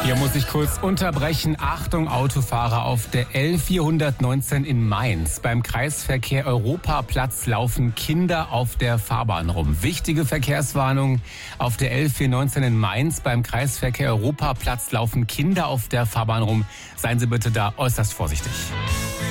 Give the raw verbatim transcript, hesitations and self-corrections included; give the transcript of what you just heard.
Hier muss ich kurz unterbrechen. Achtung, Autofahrer, auf der L vierhundertneunzehn in Mainz. Beim Kreisverkehr Europaplatz laufen Kinder auf der Fahrbahn rum. Wichtige Verkehrswarnung. Auf der L vierhundertneunzehn in Mainz beim Kreisverkehr Europaplatz laufen Kinder auf der Fahrbahn rum. Seien Sie bitte da äußerst vorsichtig.